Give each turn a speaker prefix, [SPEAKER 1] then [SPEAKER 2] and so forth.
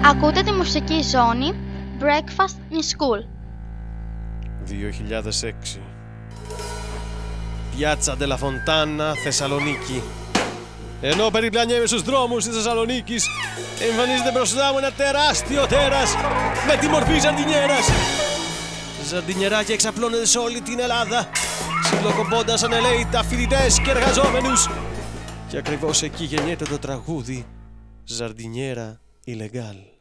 [SPEAKER 1] Ακούτε τη μουσική ζώνη Breakfast in School.
[SPEAKER 2] 2006. Πιάτσα Ντελα Φοντάνα, Θεσσαλονίκη. Ενώ περιπλανιέμαι στους δρόμους της Θεσσαλονίκης, εμφανίζεται μπροστά μου ένα τεράστιο τέρας με τη μορφή ζαρντινιέρας. Ζαρντινιεράκια εξαπλώνεται σε όλη την Ελλάδα, συλλοκοπώντας ανελαίητα φοιτητές και εργαζόμενους. Και ακριβώς εκεί γεννιέται το τραγούδι «Ζαρντινιέρα Ιλεγκάλ».